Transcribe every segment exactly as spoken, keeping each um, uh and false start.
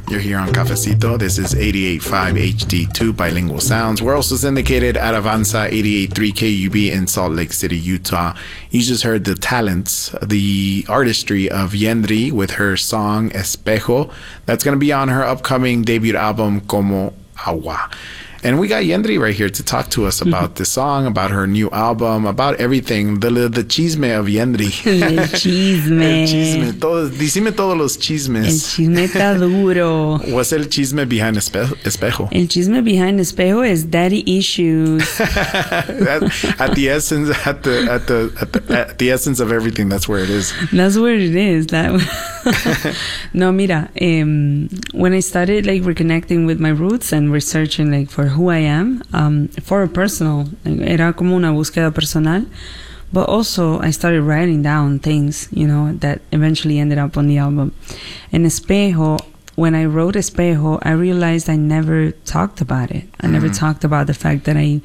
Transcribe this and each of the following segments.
You're here on Cafecito. This is eighty-eight point five H D two Bilingual Sounds. We're also syndicated at Avanza eighty-eight point three K U B in Salt Lake City, Utah. You just heard the talents, the artistry of Yendri with her song Espejo. That's going to be on her upcoming debut album, Como Agua. And we got Yendri right here to talk to us about the song, about her new album, about everything. The the chisme of Yendri. El chisme. El chisme. Todo, decime todos los chismes. El chisme está duro. What's el chisme behind espe- Espejo? El chisme behind Espejo is daddy issues. at, at the essence, at the at the at the at the essence of everything, that's where it is. That's where it is. That no, mira. Um, when I started like reconnecting with my roots and researching like for who I am, um, for a personal, era como una búsqueda personal, but also I started writing down things, you know, that eventually ended up on the album. And Espejo, when I wrote Espejo, I realized I never talked about it. I mm-hmm. never talked about the fact that I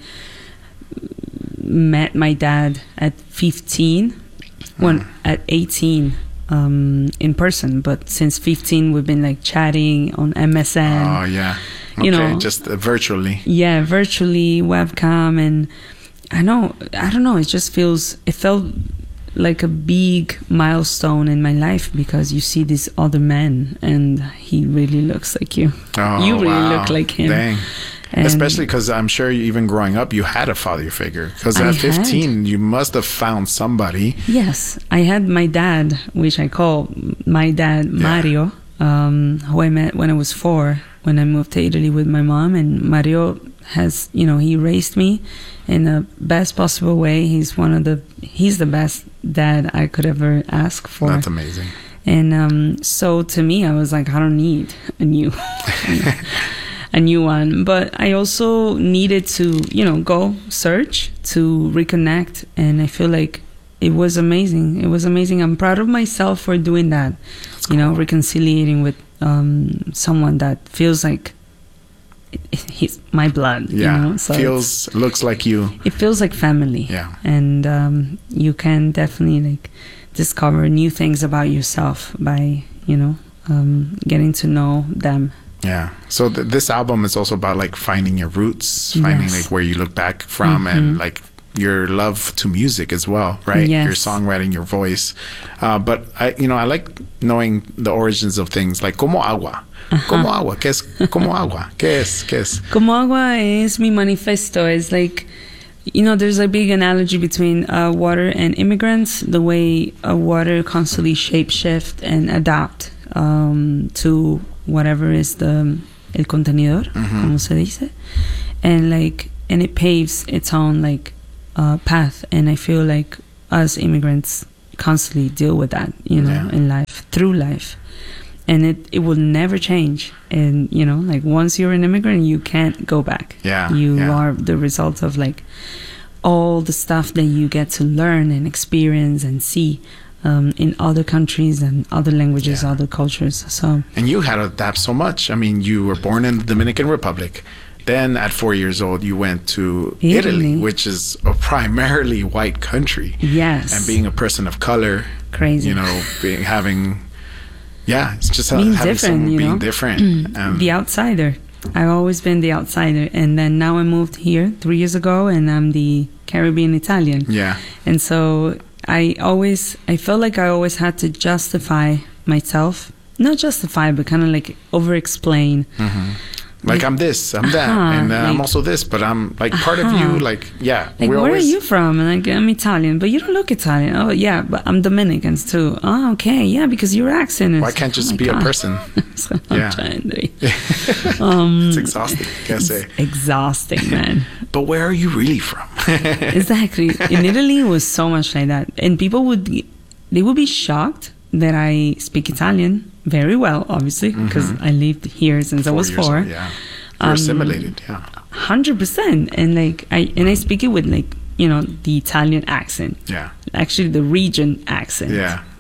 met my dad at fifteen, mm-hmm. when at eighteen. Um, in person, but since fifteen we've been like chatting on M S N. Oh yeah, okay, you know, just uh, virtually. Yeah, virtually, webcam, and I know, I don't know. It just feels, it felt like a big milestone in my life because you see this other man, and he really looks like you. Oh, you really wow. look like him. Dang. And especially because I'm sure even growing up, you had a father figure. Because I at fifteen, had. you must have found somebody. Yes, I had my dad, which I call my dad, Yeah. Mario, um, who I met when I was four, when I moved to Italy with my mom. And Mario has, you know, he raised me in the best possible way. He's one of the, he's the best dad I could ever ask for. That's amazing. And um, so to me, I was like, I don't need a new a new one. But I also needed to, you know, go search to reconnect. And I feel like it was amazing. It was amazing. I'm proud of myself for doing that. That's you know, cool. reconciliating with um, someone that feels like it, it, he's my blood. Yeah, You know? So feels, looks like you. it feels like family. Yeah. And um, you can definitely like discover new things about yourself by, you know, um, getting to know them. Yeah. So th- this album is also about like finding your roots, finding Yes. like where you look back from, Mm-hmm. and like your love to music as well, right? Yes. Your songwriting, your voice. Uh, but I, you know, I like knowing the origins of things like Como Agua. Uh-huh. Como Agua. ¿Qué es Como Agua? ¿Qué es? ¿Qué es? Como agua es mi manifesto. It's like, you know, there's a big analogy between uh, water and immigrants, the way uh, water constantly shapeshift and adapt um, to whatever is the el contenedor, Mm-hmm. como se dice, and like, and it paves its own like uh, path. And I feel like us immigrants constantly deal with that, you know, Yeah. in life, through life. And it, it will never change. And, you know, like once you're an immigrant, you can't go back. Yeah, You yeah. are the result of like all the stuff that you get to learn and experience and see um, in other countries and other languages, Yeah. other cultures. So, And you had to adapt so much. I mean, you were born in the Dominican Republic. Then at four years old, you went to Italy, Italy. which is a primarily white country. yes. And being a person of color, crazy. you know, being having, yeah, it's just ha- Being having different, someone you being know? different. Um, the outsider. I've always been the outsider. And then now I moved here three years ago and I'm the Caribbean Italian. yeah, And so I always, I felt like I always had to justify myself. Not justify, but kind of like over-explain. like I'm this, I'm that, Uh-huh, and uh, I'm like- also this, but I'm like part of Uh-huh. you. Like, yeah, Like, we're where always, are you from? And like, I'm Italian, but you don't look Italian. Oh, yeah, but I'm Dominicans too. Oh, okay, yeah, because your accent is... Why can't just oh my be God. a person? So Yeah. Chandri. um, It's exhausting, can I say. it's exhausting, man. But where are you really from? Exactly. In Italy, it was so much like that. And people would, they would be shocked that I speak Italian very well, obviously, because I lived here since I was years four. old, yeah, you're Um, assimilated. Yeah, Hundred percent, and like I and I speak it with like, you know, the Italian accent, yeah, actually the region accent. yeah.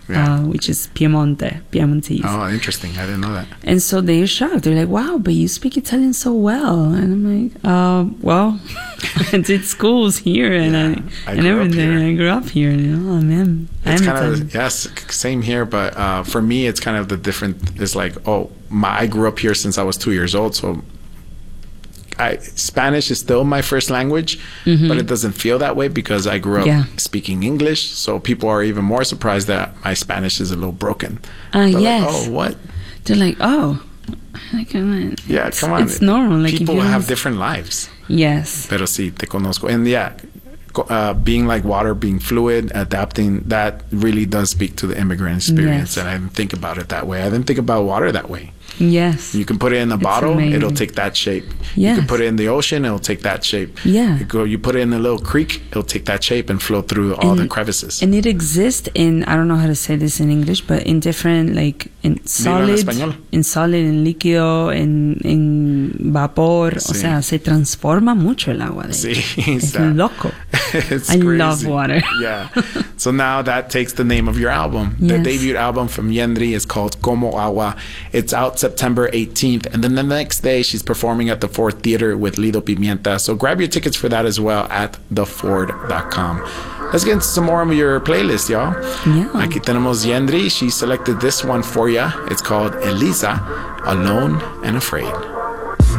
Yeah. uh, which is Piemonte, Piemontese. Oh, interesting. I didn't know that. And so they're shocked. They're like, wow, but you speak Italian so well. And I'm like, uh, well, I did schools here and Yeah, I, I and grew up everything. here. I grew up here. You know, oh, man. It's I'm kind Italian. of, yes, same here. But uh, for me, it's kind of the different, it's like, oh, my, I grew up here since I was two years old. So I, Spanish is still my first language, Mhm. but it doesn't feel that way because I grew up Yeah. speaking English. So people are even more surprised that my Spanish is a little broken. Ah, They're yes. like, oh, what? They're like, oh, like, come on. Yeah, It's- come on. It's normal. Like, if people you have don't- different lives. Yes. Pero sí, te conozco. And yeah, co- uh, being like water, being fluid, adapting, that really does speak to the immigrant experience. Yes. And I didn't think about it that way. I didn't think about water that way. Yes. You can put it in a It's bottle, amazing. it'll take that shape. You Yes. can put it in the ocean, it'll take that shape. Yeah. You, go, you put it in a little creek, it'll take that shape and flow through all And- the crevices. And it exists in, I don't know how to say this in English, but in different, like, in solid, español. in solid, en líquido, en, en vapor. O Sí. sea, se transforma mucho el agua de Sí, ahí. Es está- loco. It's I crazy. love water. Yeah. So now that takes the name of your album. The Yes. debut album from Yendri is called Como Agua. It's out September eighteenth. And then the next day, she's performing at the Ford Theater with Lido Pimienta. So grab your tickets for that as well at the ford dot com. Let's get into some more of your playlist, y'all. Yeah. Aquí tenemos Yendri. She selected this one for ya. It's called Elisa, Alone and Afraid.